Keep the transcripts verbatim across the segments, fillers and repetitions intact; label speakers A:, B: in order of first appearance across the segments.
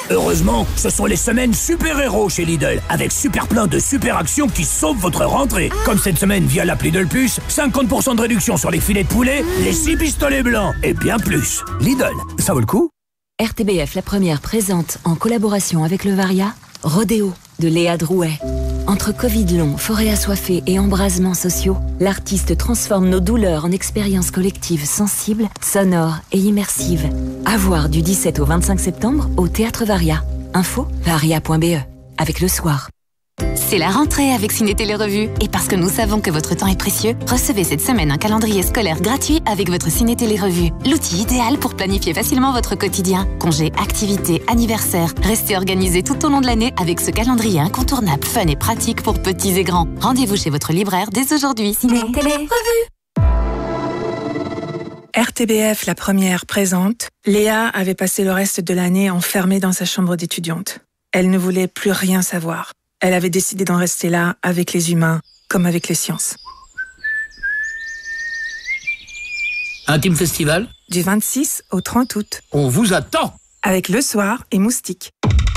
A: Heureusement, ce sont les semaines super-héros chez Lidl, avec super plein de super actions qui sauvent votre rentrée. Comme cette semaine via l'app Lidl Plus, cinquante pour cent de réduction sur les filets de poulet, les six pistolets blancs et bien plus. Lidl, ça vaut le coup?
B: R T B F La Première présente, en collaboration avec le Varia, Rodéo de Léa Drouet. Entre Covid long, forêt assoiffée et embrasements sociaux, l'artiste transforme nos douleurs en expériences collectives sensibles, sonores et immersives. À voir du dix-sept au vingt-cinq septembre au Théâtre Varia. Info varia point b e. Avec Le Soir.
C: C'est la rentrée avec Ciné Télé Revue. Et parce que nous savons que votre temps est précieux, recevez cette semaine un calendrier scolaire gratuit avec votre Ciné Télé Revue. L'outil idéal pour planifier facilement votre quotidien. Congés, activités, anniversaires. Restez organisés tout au long de l'année avec ce calendrier incontournable, fun et pratique pour petits et grands. Rendez-vous chez votre libraire dès aujourd'hui. Ciné Télé Revue.
D: R T B F La Première présente. Léa avait passé le reste de l'année enfermée dans sa chambre d'étudiante. Elle ne voulait plus rien savoir. Elle avait décidé d'en rester là, avec les humains, comme avec les sciences.
A: Intime Festival,
D: Du vingt-six au trente août.
A: on vous attend.
D: Avec Le Soir et Moustique.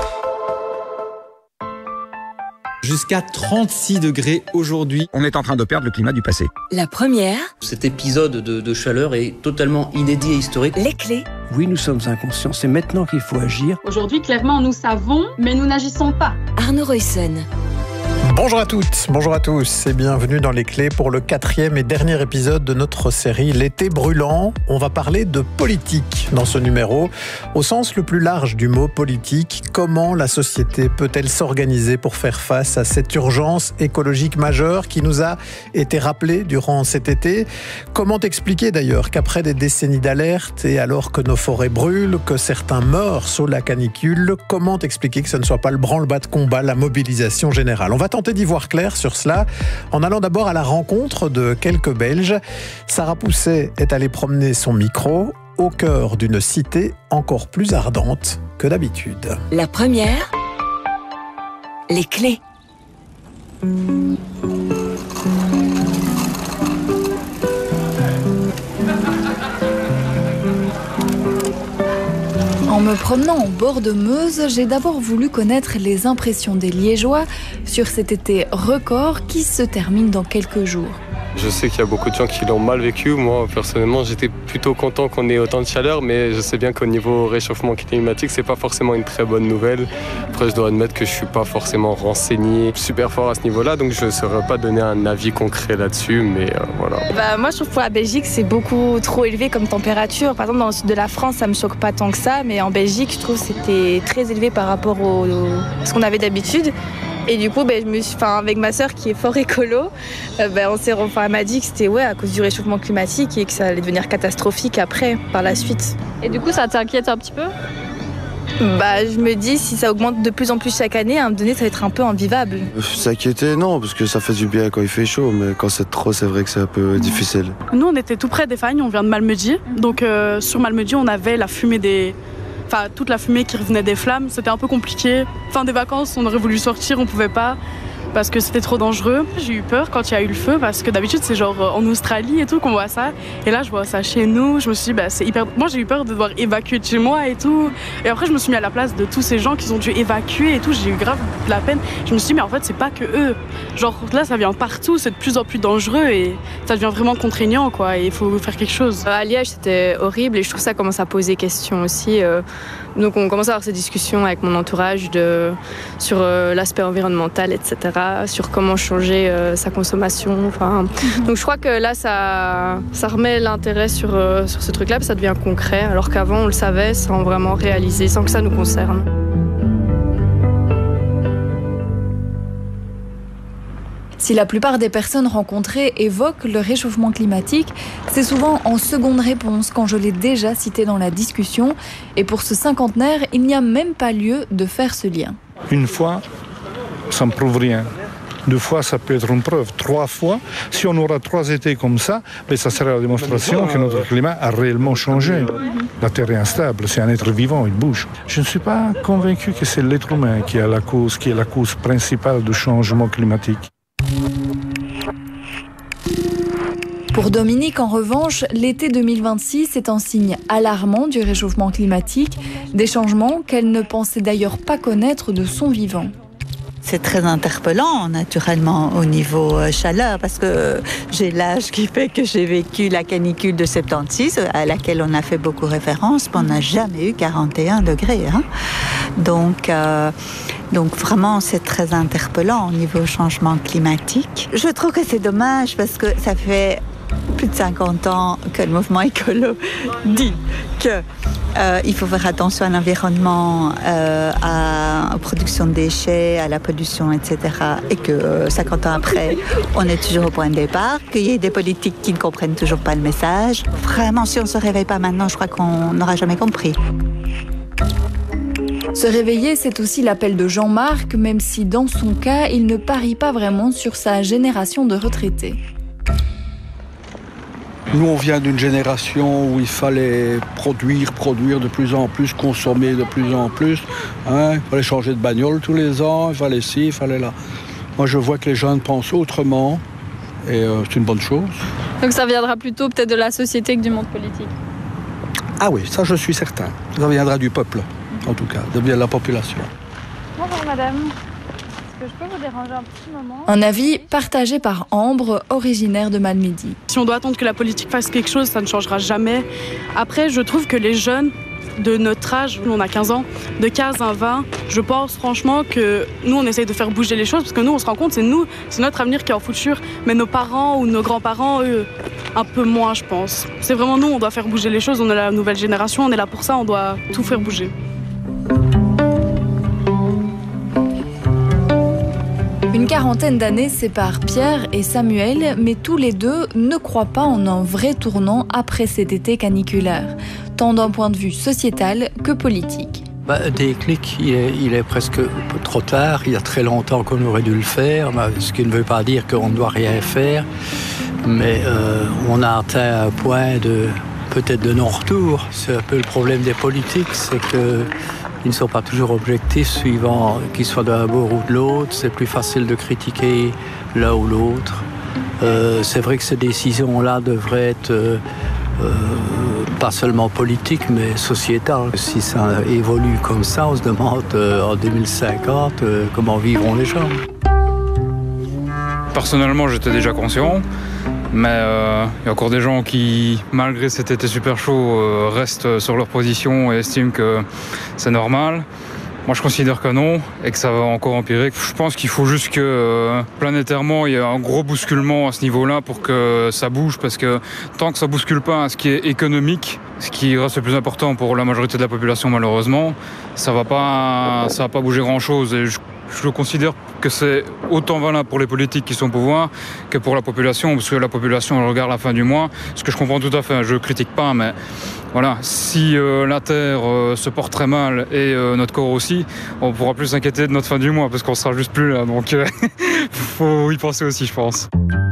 E: Jusqu'à trente-six degrés aujourd'hui.
F: On est en train de perdre le climat du passé.
B: La Première,
G: Cet épisode de, de chaleur est totalement inédit et historique.
B: les clés.
H: Oui, nous sommes inconscients, c'est maintenant qu'il faut agir.
I: Aujourd'hui, clairement, nous savons, mais nous n'agissons pas.
B: Arnaud Royson.
J: Bonjour à toutes, bonjour à tous et bienvenue dans Les Clés pour le quatrième et dernier épisode de notre série L'été brûlant. On va parler de politique dans ce numéro, au sens le plus large du mot politique. Comment la société peut-elle s'organiser pour faire face à cette urgence écologique majeure qui nous a été rappelée durant cet été? Comment expliquer d'ailleurs qu'après des décennies d'alerte et alors que nos forêts brûlent, que certains meurent sous la canicule, comment expliquer que ce ne soit pas le branle-bas de combat, la mobilisation générale? On va tenter d'y voir clair sur cela en allant d'abord à la rencontre de quelques Belges. Sarah Pousset est allée promener son micro au cœur d'une cité encore plus ardente que d'habitude.
B: La Première, les clés.
K: En me promenant en bord de Meuse, j'ai d'abord voulu connaître les impressions des Liégeois sur cet été record qui se termine dans quelques jours.
L: Je sais qu'il y a beaucoup de gens qui l'ont mal vécu. Moi, personnellement, j'étais plutôt content qu'on ait autant de chaleur, mais je sais bien qu'au niveau réchauffement climatique, c'est pas forcément une très bonne nouvelle. Après, je dois admettre que je suis pas forcément renseigné super fort à ce niveau-là, donc je ne saurais pas donner un avis concret là-dessus, mais euh, voilà.
M: Bah, moi, je trouve que pour la Belgique, c'est beaucoup trop élevé comme température. Par exemple, dans le sud de la France, ça me choque pas tant que ça, mais en Belgique, je trouve que c'était très élevé par rapport au, au ce qu'on avait d'habitude. Et du coup, ben, je me suis, enfin, avec ma sœur qui est fort écolo, euh, ben, on s'est, enfin, elle m'a dit que c'était ouais, à cause du réchauffement climatique et que ça allait devenir catastrophique après, par la suite.
I: Et du coup, ça t'inquiète un petit peu?
M: Bah, je me dis, si ça augmente de plus en plus chaque année, à un moment donné, ça va être un peu invivable.
N: S'inquiéter, non, parce que ça fait du bien quand il fait chaud, mais quand c'est trop, c'est vrai que c'est un peu difficile.
I: Nous, on était tout près des Fagnes, on vient de Malmedy. Donc, euh, sur Malmedy, on avait la fumée des... Enfin, toute la fumée qui revenait des flammes, c'était un peu compliqué. Fin des vacances, on aurait voulu sortir, on pouvait pas parce que c'était trop dangereux. J'ai eu peur quand il y a eu le feu parce que d'habitude c'est genre en Australie et tout qu'on voit ça. Et là je vois ça chez nous, je me suis dit bah c'est hyper... Moi j'ai eu peur de devoir évacuer de chez moi et tout. Et après je me suis mis à la place de tous ces gens qui ont dû évacuer et tout, j'ai eu grave de la peine. Je me suis dit mais en fait c'est pas que eux. Genre là ça vient partout, c'est de plus en plus dangereux et ça devient vraiment contraignant quoi et il faut faire quelque chose.
M: À Liège c'était horrible et je trouve que ça commence à poser question aussi. Euh... Donc on commence à avoir ces discussions avec mon entourage de, sur euh, l'aspect environnemental, et cetera, sur comment changer euh, sa consommation. Enfin, mm-hmm. Donc je crois que là, ça, ça remet l'intérêt sur, euh, sur ce truc-là, ça devient concret, alors qu'avant, on le savait sans vraiment réaliser, sans que ça nous concerne.
K: Si la plupart des personnes rencontrées évoquent le réchauffement climatique, c'est souvent en seconde réponse quand je l'ai déjà cité dans la discussion. Et pour ce cinquantenaire, il n'y a même pas lieu de faire ce lien.
O: Une fois, ça ne prouve rien. Deux fois, ça peut être une preuve. Trois fois, si on aura trois étés comme ça, mais ça sera la démonstration que notre climat a réellement changé. La Terre est instable, c'est un être vivant, il bouge. Je ne suis pas convaincu que c'est l'être humain qui est la cause, qui est la cause principale du changement climatique.
K: Pour Dominique, en revanche, l'été deux mille vingt-six est un signe alarmant du réchauffement climatique, des changements qu'elle ne pensait d'ailleurs pas connaître de son vivant.
F: C'est très interpellant, naturellement, au niveau chaleur, parce que j'ai l'âge qui fait que j'ai vécu la canicule de soixante-seize, à laquelle on a fait beaucoup référence, mais on n'a jamais eu quarante et un degrés. Hein. Donc, euh, donc, vraiment, c'est très interpellant au niveau changement climatique. Je trouve que c'est dommage, parce que ça fait plus de cinquante ans que le mouvement écolo dit que Euh, il faut faire attention à l'environnement, euh, à la production de déchets, à la pollution, et cetera. Et que euh, cinquante ans après, on est toujours au point de départ, qu'il y ait des politiques qui ne comprennent toujours pas le message. Vraiment, si on ne se réveille pas maintenant, je crois qu'on n'aura jamais compris.
K: Se réveiller, c'est aussi l'appel de Jean-Marc, même si dans son cas, il ne parie pas vraiment sur sa génération de retraités.
H: Nous, on vient d'une génération où il fallait produire, produire de plus en plus, consommer de plus en plus. Hein. Il fallait changer de bagnole tous les ans, il fallait ci, il fallait là. Moi, je vois que les jeunes pensent autrement et euh, c'est une bonne chose.
M: Donc ça viendra plutôt peut-être de la société que du monde politique.
H: Ah oui, ça je suis certain. Ça viendra du peuple, en tout cas, de la population.
M: Bonjour madame. Que je peux vous déranger un petit moment ?
K: Un avis partagé par Ambre, originaire de Malmedy.
I: Si on doit attendre que la politique fasse quelque chose, ça ne changera jamais. Après, je trouve que les jeunes de notre âge, nous on a quinze ans, de quinze à vingt, je pense franchement que nous on essaye de faire bouger les choses parce que nous on se rend compte, c'est nous, c'est notre avenir qui est en futur. Mais nos parents ou nos grands-parents, eux, un peu moins je pense. C'est vraiment nous, on doit faire bouger les choses, on est la nouvelle génération, on est là pour ça, on doit tout faire bouger.
K: Une quarantaine d'années séparent Pierre et Samuel, mais tous les deux ne croient pas en un vrai tournant après cet été caniculaire, tant d'un point de vue sociétal que politique.
P: Bah, déclic, il est, il est presque trop tard, il y a très longtemps qu'on aurait dû le faire, ce qui ne veut pas dire qu'on ne doit rien faire, mais euh, on a atteint un point de peut-être de non-retour. C'est un peu le problème des politiques, c'est que ils ne sont pas toujours objectifs suivant qu'ils soient d'un bord ou de l'autre. C'est plus facile de critiquer l'un ou l'autre. Euh, c'est vrai que ces décisions-là devraient être euh, euh, pas seulement politiques, mais sociétales. Si ça évolue comme ça, on se demande euh, en deux mille cinquante euh, comment vivront les gens.
Q: Personnellement, j'étais déjà conscient. Mais il euh, y a encore des gens qui, malgré cet été super chaud, euh, restent sur leur position et estiment que c'est normal. Moi, je considère que non et que ça va encore empirer. Je pense qu'il faut juste que, euh, planétairement, il y ait un gros bousculement à ce niveau-là pour que ça bouge. Parce que tant que ça ne bouscule pas à ce qui est économique, ce qui reste le plus important pour la majorité de la population, malheureusement, ça ne va pas, ça va pas bouger grand-chose. Et je, je considère que c'est autant valable pour les politiques qui sont au pouvoir que pour la population, parce que la population elle regarde la fin du mois, ce que je comprends tout à fait, je ne critique pas, mais voilà, si euh, la Terre euh, se porte très mal et euh, notre corps aussi, on pourra plus s'inquiéter de notre fin du mois, parce qu'on ne sera juste plus là, donc il euh, faut y penser aussi, je pense.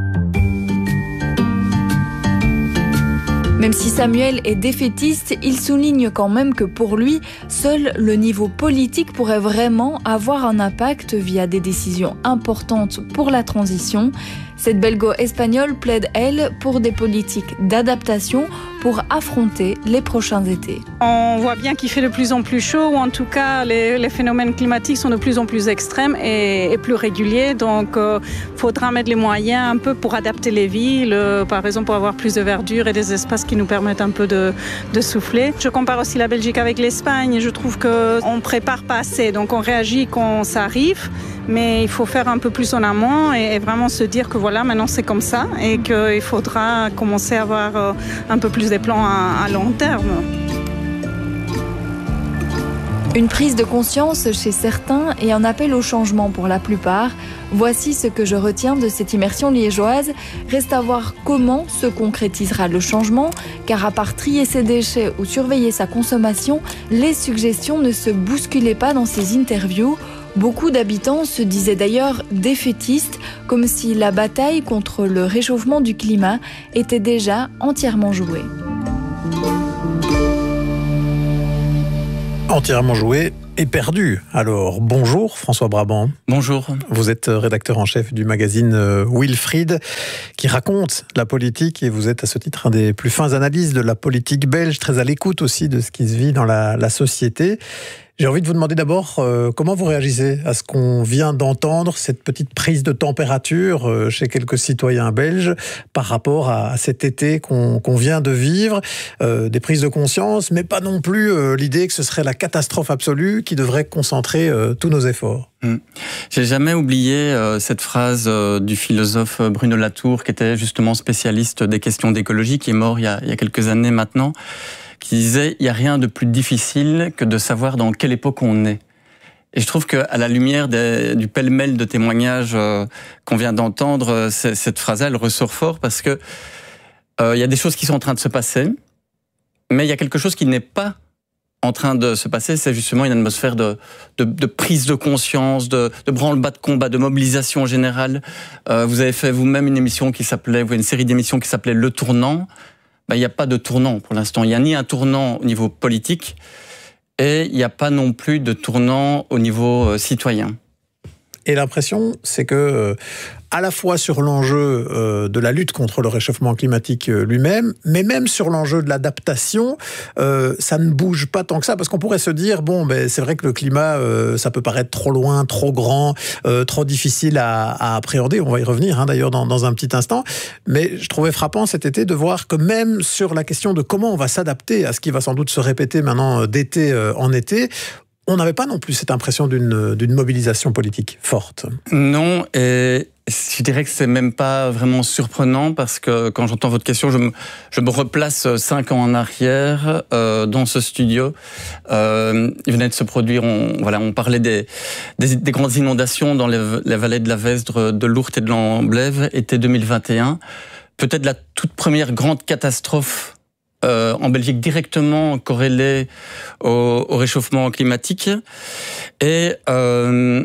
K: Même si Samuel est défaitiste, il souligne quand même que pour lui, seul le niveau politique pourrait vraiment avoir un impact via des décisions importantes pour la transition. Cette belgo-espagnole plaide, elle, pour des politiques d'adaptation pour affronter les prochains étés.
R: On voit bien qu'il fait de plus en plus chaud, ou en tout cas les, les phénomènes climatiques sont de plus en plus extrêmes et, et plus réguliers. Donc il euh, faudra mettre les moyens un peu pour adapter les villes, euh, par exemple pour avoir plus de verdure et des espaces qui nous permettent un peu de, de souffler. Je compare aussi la Belgique avec l'Espagne. Je trouve qu'on ne prépare pas assez, donc on réagit quand ça arrive. Mais il faut faire un peu plus en amont et, et vraiment se dire que voilà, maintenant c'est comme ça et qu'il faudra commencer à avoir euh, un peu plus des plans à, à long terme.
K: Une prise de conscience chez certains et un appel au changement pour la plupart. Voici ce que je retiens de cette immersion liégeoise. Reste à voir comment se concrétisera le changement, car à part trier ses déchets ou surveiller sa consommation, les suggestions ne se bousculaient pas dans ces interviews. Beaucoup d'habitants se disaient d'ailleurs défaitistes, comme si la bataille contre le réchauffement du climat était déjà entièrement jouée.
J: Entièrement jouée éperdu. Alors, bonjour François Brabant.
S: Bonjour.
J: Vous êtes rédacteur en chef du magazine Wilfried, qui raconte la politique, et vous êtes à ce titre un des plus fins analystes de la politique belge, très à l'écoute aussi de ce qui se vit dans la, la société. J'ai envie de vous demander d'abord euh, comment vous réagissez à ce qu'on vient d'entendre, cette petite prise de température euh, chez quelques citoyens belges par rapport à, à cet été qu'on qu'on vient de vivre, euh, des prises de conscience, mais pas non plus euh, l'idée que ce serait la catastrophe absolue qui devrait concentrer euh, tous nos efforts.
S: Mmh. J'ai jamais oublié euh, cette phrase euh, du philosophe Bruno Latour, qui était justement spécialiste des questions d'écologie, qui est mort il y a, il y a quelques années maintenant, qui disait « il n'y a rien de plus difficile que de savoir dans quelle époque on est ». Et je trouve qu'à la lumière des, du pêle-mêle de témoignages euh, qu'on vient d'entendre, cette phrase-là, elle ressort fort parce que euh, il y a des choses qui sont en train de se passer, mais il y a quelque chose qui n'est pas en train de se passer, c'est justement une atmosphère de, de, de prise de conscience, de, de branle-bas de combat, de mobilisation générale. Euh, vous avez fait vous-même une émission qui s'appelait, une série d'émissions qui s'appelait « Le Tournant ». Ben, il n'y a pas de tournant pour l'instant. Il n'y a ni un tournant au niveau politique et il n'y a pas non plus de tournant au niveau euh, citoyen.
J: Et l'impression, c'est que, euh, à la fois sur l'enjeu euh, de la lutte contre le réchauffement climatique euh, lui-même, mais même sur l'enjeu de l'adaptation, euh, ça ne bouge pas tant que ça, parce qu'on pourrait se dire, bon, ben, c'est vrai que le climat, euh, ça peut paraître trop loin, trop grand, euh, trop difficile à, à appréhender, on va y revenir hein, d'ailleurs dans, dans un petit instant, mais je trouvais frappant cet été de voir que même sur la question de comment on va s'adapter à ce qui va sans doute se répéter maintenant d'été euh, en été, on n'avait pas non plus cette impression d'une d'une mobilisation politique forte.
S: Non, et je dirais que c'est même pas vraiment surprenant parce que quand j'entends votre question, je me, je me replace cinq ans en arrière euh, dans ce studio. Euh, il venait de se produire, on, voilà, on parlait des, des, des grandes inondations dans les, les vallées de la Vesdre, de l'Ourthe et de l'Amblève, été deux mille vingt et un. Peut-être la toute première grande catastrophe Euh, en Belgique directement corrélé au, au réchauffement climatique. Et euh,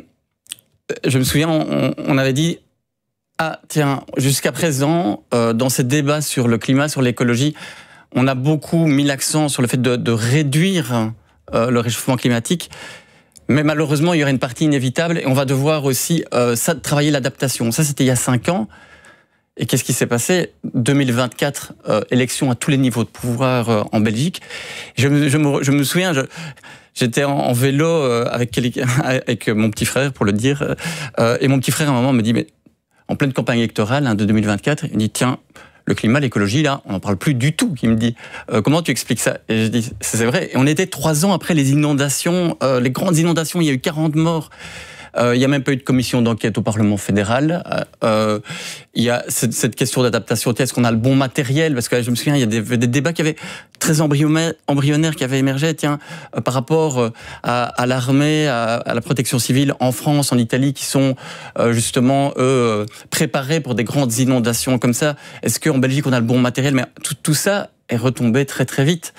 S: je me souviens, on, on avait dit ah tiens, jusqu'à présent, euh, dans ces débats sur le climat, sur l'écologie, on a beaucoup mis l'accent sur le fait de, de réduire euh, le réchauffement climatique. Mais malheureusement, il y aurait une partie inévitable et on va devoir aussi euh, ça, travailler l'adaptation. Ça, c'était il y a cinq ans. Et qu'est-ce qui s'est passé ? deux mille vingt-quatre, euh, élection à tous les niveaux de pouvoir euh, en Belgique. Je me, je me, je me souviens, je, j'étais en, en vélo euh, avec, avec mon petit frère, pour le dire, euh, et mon petit frère à un moment me dit, mais en pleine campagne électorale hein, de deux mille vingt-quatre, il me dit, tiens, le climat, l'écologie, là, on n'en parle plus du tout. Il me dit, euh, comment tu expliques ça ? Et je dis, c'est vrai. Et on était trois ans après les inondations, euh, les grandes inondations, il y a eu quarante morts. Euh, il n'y a même pas eu de commission d'enquête au Parlement fédéral. Euh, il y a cette, cette question d'adaptation. Est-ce qu'on a le bon matériel ? Parce que je me souviens, il y a des, des débats qui avaient très embryonnaires qui avaient émergé, tiens, euh, par rapport à, à l'armée, à, à la protection civile en France, en Italie, qui sont euh, justement eux préparés pour des grandes inondations comme ça. Est-ce qu'en Belgique on a le bon matériel ? Mais tout, tout ça est retombé très très vite.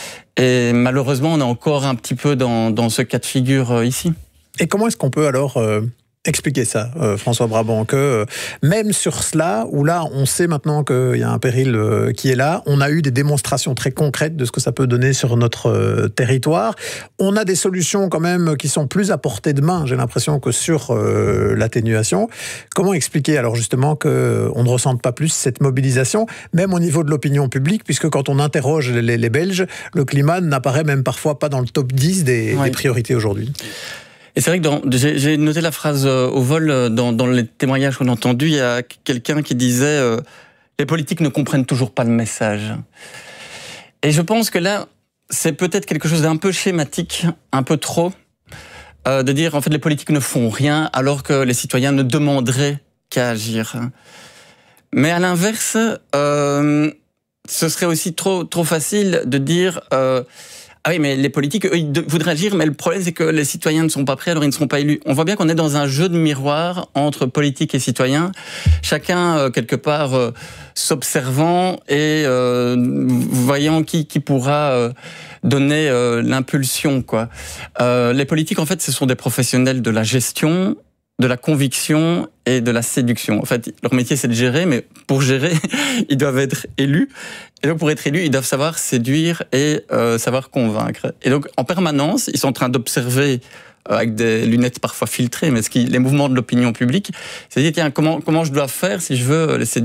S: Et malheureusement, on est encore un petit peu dans, dans ce cas de figure euh, ici.
J: Et comment est-ce qu'on peut alors euh, expliquer ça, euh, François Brabant, que euh, même sur cela, où là, on sait maintenant qu'il y a un péril euh, qui est là, on a eu des démonstrations très concrètes de ce que ça peut donner sur notre euh, territoire. On a des solutions quand même qui sont plus à portée de main, j'ai l'impression, que sur euh, l'atténuation. Comment expliquer alors justement qu'on ne ressente pas plus cette mobilisation, même au niveau de l'opinion publique, puisque quand on interroge les, les Belges, le climat n'apparaît même parfois pas dans le top dix des, ouais. des priorités aujourd'hui.
S: Et c'est vrai que dans, j'ai, j'ai noté la phrase euh, au vol euh, dans, dans les témoignages qu'on a entendus. Il y a quelqu'un qui disait euh, les politiques ne comprennent toujours pas le message. Et je pense que là, c'est peut-être quelque chose d'un peu schématique, un peu trop, euh, de dire en fait les politiques ne font rien alors que les citoyens ne demanderaient qu'à agir. Mais à l'inverse, euh, ce serait aussi trop trop facile de dire euh, ah oui, mais les politiques, eux, ils voudraient agir, mais le problème, c'est que les citoyens ne sont pas prêts, alors ils ne seront pas élus. On voit bien qu'on est dans un jeu de miroir entre politique et citoyens, chacun, euh, quelque part, euh, s'observant et euh, voyant qui, qui pourra euh, donner euh, l'impulsion, quoi. Euh, les politiques, en fait, ce sont des professionnels de la gestion, de la conviction et de la séduction. En fait, leur métier, c'est de gérer, mais pour gérer, ils doivent être élus. Et donc, pour être élus, ils doivent savoir séduire et euh, savoir convaincre. Et donc, en permanence, ils sont en train d'observer, euh, avec des lunettes parfois filtrées, mais ce qui, les mouvements de l'opinion publique, c'est-à-dire, tiens, comment, comment je dois faire si je veux les séduire?